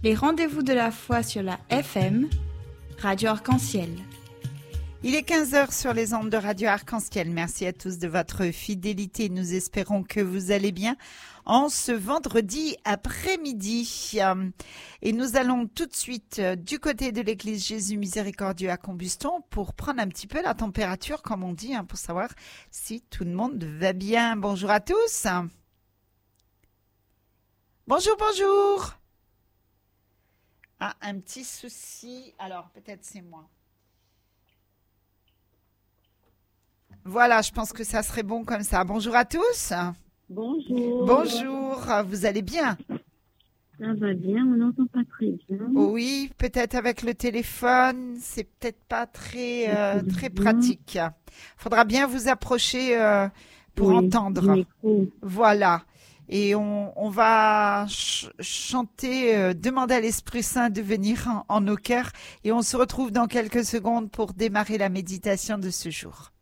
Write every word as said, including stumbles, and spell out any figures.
Les rendez-vous de la foi sur la F M, Radio Arc-en-Ciel. Il est quinze heures sur les ondes de Radio Arc-en-Ciel. Merci à tous de votre fidélité. Nous espérons que vous allez bien en ce vendredi après-midi. Et nous allons tout de suite du côté de l'église Jésus Miséricordieux à Combuston pour prendre un petit peu la température, comme on dit, hein, pour savoir si tout le monde va bien. Bonjour à tous. Bonjour, bonjour. Ah, un petit souci. Alors, peut-être c'est moi. Voilà, je pense que ça serait bon comme ça. Bonjour à tous. Bonjour. Bonjour, vous allez bien? Ça va bien, on n'entend pas très bien. Oui, peut-être avec le téléphone, c'est peut-être pas très, euh, très pratique. Il faudra bien vous approcher euh, pour Oui, entendre. du micro. Voilà. Et on, on va ch- chanter, euh, demander à l'Esprit Saint de venir en, en nos cœurs. Et on se retrouve dans quelques secondes pour démarrer la méditation de ce jour.